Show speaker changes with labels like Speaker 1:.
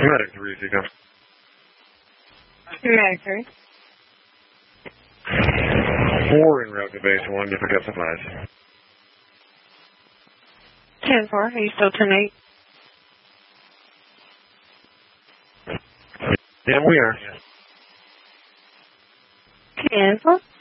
Speaker 1: Medic 3, Seco.
Speaker 2: Medic 3.
Speaker 1: 4 en route to base 1 to pick up supplies.
Speaker 2: 10-4, are you still 10-8?
Speaker 1: Yeah, we are.
Speaker 2: 10-4.